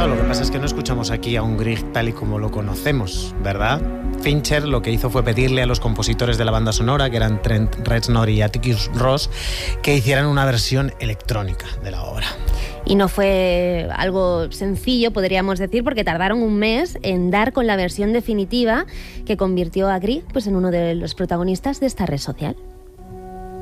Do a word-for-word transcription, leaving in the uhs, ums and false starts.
Claro, lo que pasa es que no escuchamos aquí a un Grieg tal y como lo conocemos, ¿verdad? Fincher lo que hizo fue pedirle a los compositores de la banda sonora, que eran Trent Reznor y Atticus Ross, que hicieran una versión electrónica de la obra. Y no fue algo sencillo, podríamos decir, porque tardaron un mes en dar con la versión definitiva que convirtió a Grieg pues, en uno de los protagonistas de esta red social.